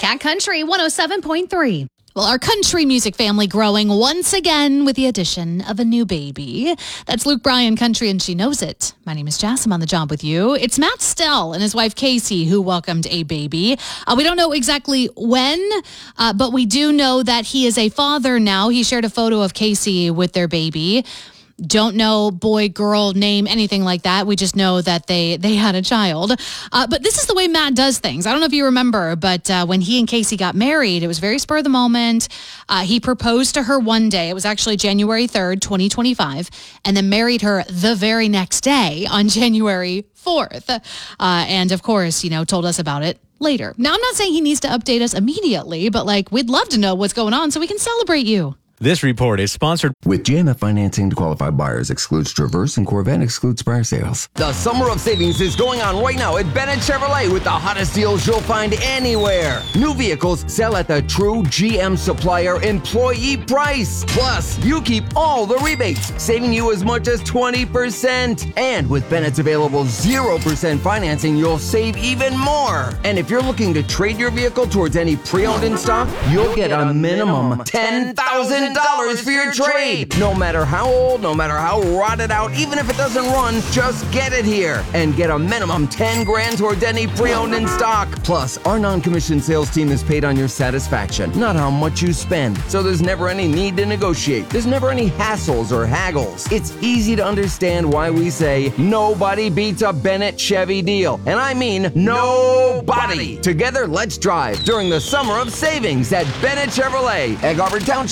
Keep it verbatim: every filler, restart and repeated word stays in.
Cat Country one oh seven point three. Well, our country music family growing once again with the addition of a new baby. That's Luke Bryan Country, and she knows it. My name is Jess. I'm on the job with you. It's Matt Stell and his wife Casey who welcomed a baby. Uh, we don't know exactly when, uh, but we do know that he is a father now. He shared a photo of Casey with their baby. Don't know boy, girl, name, anything like that. We just know that they they had a child. Uh, but this is the way Matt does things. I don't know if you remember, but uh, when he and Casey got married, it was very spur of the moment. Uh, he proposed to her one day. It was actually January third, twenty twenty-five, and then married her the very next day on January fourth. Uh, and of course, you know, told us about it later. Now, I'm not saying he needs to update us immediately, but like, we'd love to know what's going on so we can celebrate you. This report is sponsored with J M F financing to qualified buyers, excludes Traverse and Corvette, excludes prior sales. The summer of savings is going on right now at Bennett Chevrolet with the hottest deals you'll find anywhere. New vehicles sell at the true G M supplier employee price. Plus, you keep all the rebates, saving you as much as twenty percent. And with Bennett's available zero percent financing, you'll save even more. And if you're looking to trade your vehicle towards any pre-owned in stock, you'll get a minimum ten thousand dollars for your trade. No matter how old, no matter how rotted out, even if it doesn't run, just get it here and get a minimum ten grand towards any pre-owned in stock. Plus, our non-commissioned sales team is paid on your satisfaction, not how much you spend. So there's never any need to negotiate. There's never any hassles or haggles. It's easy to understand why we say nobody beats a Bennett Chevy deal. And I mean nobody. Together, let's drive during the summer of savings at Bennett Chevrolet, Egg Harbor Township.